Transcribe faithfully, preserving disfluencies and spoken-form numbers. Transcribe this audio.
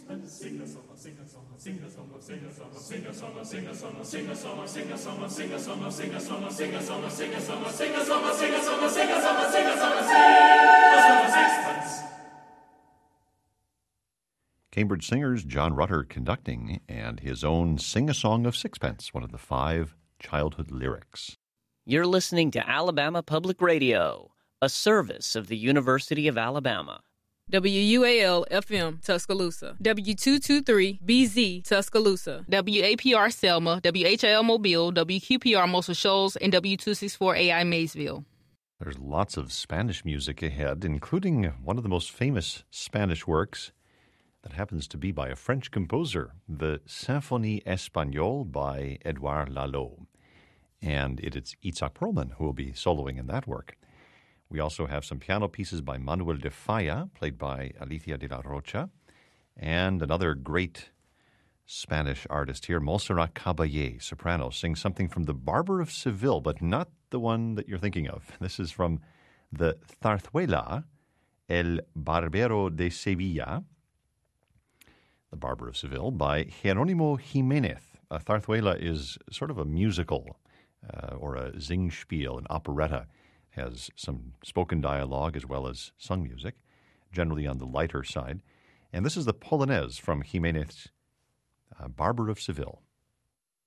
Cambridge Singers, John Rutter conducting, and his own Sing a Song of Sixpence, one of the five childhood lyrics. You're listening to Alabama Public Radio, a service of the University of Alabama. W U A L F M, Tuscaloosa. W two twenty-three B Z, Tuscaloosa. W A P R Selma, W H I L Mobile, W Q P R Muscle Shoals, and W two sixty-four A I Maysville. There's lots of Spanish music ahead, including one of the most famous Spanish works that happens to be by a French composer, the Symphonie Espagnole by Edouard Lalo. And it is Itzhak Perlman who will be soloing in that work. We also have some piano pieces by Manuel de Falla, played by Alicia de la Rocha, and another great Spanish artist here, Montserrat Caballé, soprano, sings something from The Barber of Seville, but not the one that you're thinking of. This is from the Zarzuela, El Barbero de Sevilla, The Barber of Seville, by Jerónimo Jiménez. A zarzuela is sort of a musical uh, or a Singspiel, an operetta. Has some spoken dialogue as well as sung music, generally on the lighter side. And this is the Polonaise from Jiménez's uh, Barber of Seville.